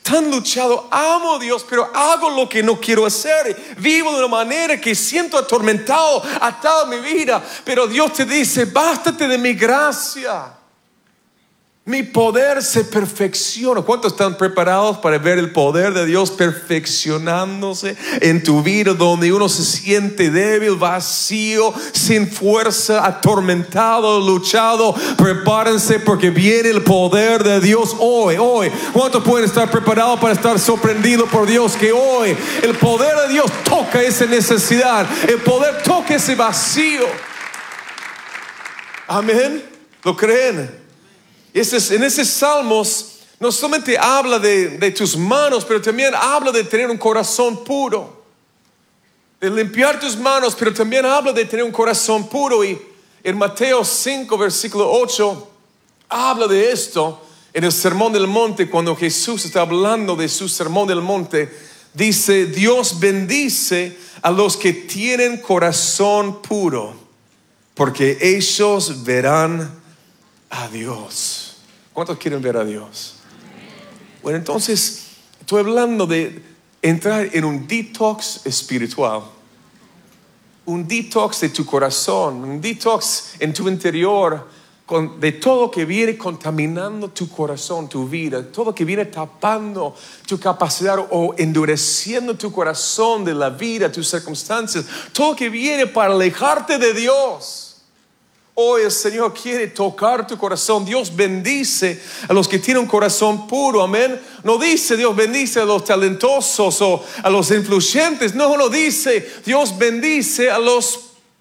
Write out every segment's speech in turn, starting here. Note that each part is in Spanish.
tan luchado, amo a Dios, pero hago lo que no quiero hacer. Vivo de una manera que siento atormentado, atado a mi vida. Pero Dios te dice, bástate de mi gracia. Mi poder se perfecciona. ¿Cuántos están preparados para ver el poder de Dios perfeccionándose en tu vida, donde uno se siente débil, vacío, sin fuerza, atormentado, luchado? Prepárense porque viene el poder de Dios hoy. ¿Cuántos pueden estar preparados para estar sorprendidos por Dios? Que hoy el poder de Dios toca esa necesidad, el poder toca ese vacío. Amén. ¿Lo creen? En esos salmos no solamente habla de tus manos, pero también habla de tener un corazón puro, de limpiar tus manos, pero también habla de tener un corazón puro. Y en Mateo 5 versículo 8 habla de esto en el Sermón del Monte. Cuando Jesús está hablando de su Sermón del Monte, dice: Dios bendice a los que tienen corazón puro, porque ellos verán a Dios. ¿Cuántos quieren ver a Dios? Bueno, entonces estoy hablando de entrar en un detox espiritual, un detox de tu corazón, un detox en tu interior de todo que viene contaminando tu corazón, tu vida, todo que viene tapando tu capacidad o endureciendo tu corazón de la vida, tus circunstancias, todo que viene para alejarte de Dios. Hoy el Señor quiere tocar tu corazón. Dios bendice a los que tienen un corazón puro. Amén. No dice Dios bendice a los talentosos o a los influyentes. No, lo dice Dios bendice a los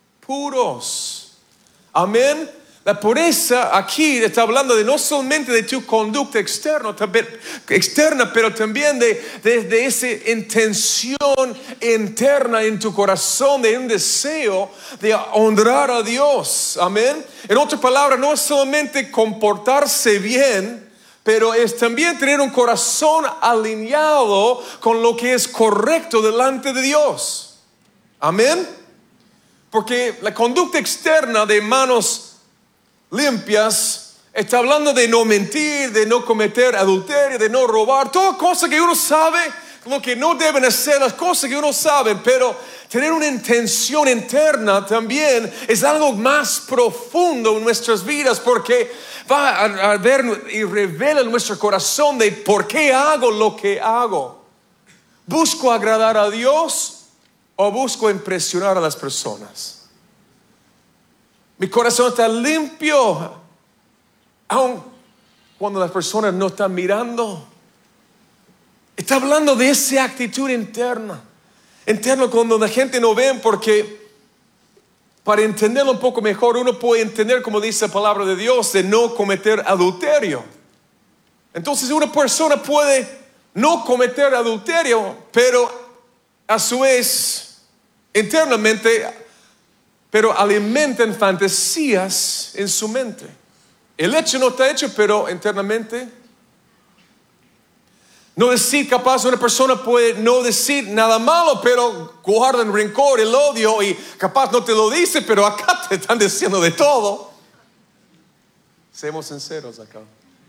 puros. Amén. La pureza aquí está hablando de no solamente de tu conducta externa, pero también de esa intención interna en tu corazón, de un deseo de honrar a Dios. Amén. En otras palabras, no es solamente comportarse bien, pero es también tener un corazón alineado con lo que es correcto delante de Dios. Amén. Porque la conducta externa de manos limpias está hablando de no mentir, de no cometer adulterio, de no robar, todas cosas que uno sabe, lo que no deben hacer, las cosas que uno sabe. Pero tener una intención interna también es algo más profundo en nuestras vidas, porque va a ver y revela en nuestro corazón de por qué hago lo que hago. ¿Busco agradar a Dios o busco impresionar a las personas? Mi corazón está limpio, aun cuando las personas no están mirando. Está hablando de esa actitud interna cuando la gente no ve, porque para entenderlo un poco mejor, uno puede entender, como dice la palabra de Dios, de no cometer adulterio. Entonces una persona puede no cometer adulterio, pero a su vez internamente pero alimentan fantasías en su mente. El hecho no está hecho, pero internamente. No decir, capaz una persona puede no decir nada malo, pero guardan rencor, el odio, y capaz no te lo dice, pero acá te están diciendo de todo. Seamos sinceros acá.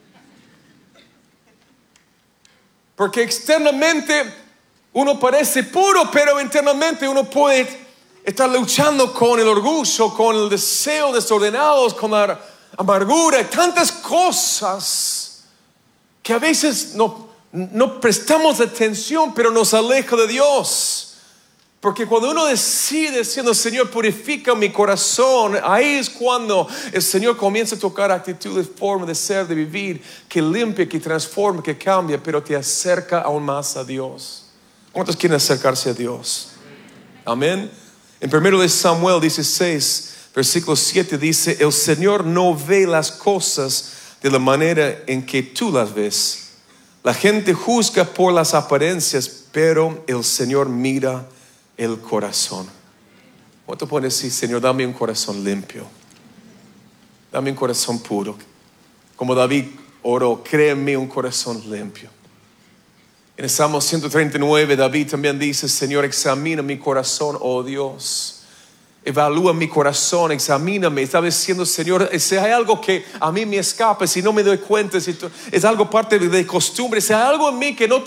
Porque externamente uno parece puro, pero internamente uno puede estar luchando con el orgullo, con el deseo desordenado, con la amargura, tantas cosas que a veces no prestamos atención, pero nos aleja de Dios. Porque cuando uno decide diciendo: Señor, purifica mi corazón, ahí es cuando el Señor comienza a tocar actitudes, formas de ser, de vivir, que limpia, que transforma, que cambia, pero te acerca aún más a Dios. ¿Cuántos quieren acercarse a Dios? Amén. En 1 Samuel 16, versículo 7 dice: el Señor no ve las cosas de la manera en que tú las ves. La gente juzga por las apariencias, pero el Señor mira el corazón. ¿Cuánto pueden decir: Señor, dame un corazón limpio, dame un corazón puro? Como David oró: créeme un corazón limpio. En el Salmo 139 David también dice: Señor, examina mi corazón, oh Dios. Evalúa mi corazón, examíname. Está diciendo: Señor, si hay algo que a mí me escapa, si no me doy cuenta, si es algo parte de costumbre, si hay algo en mí que no te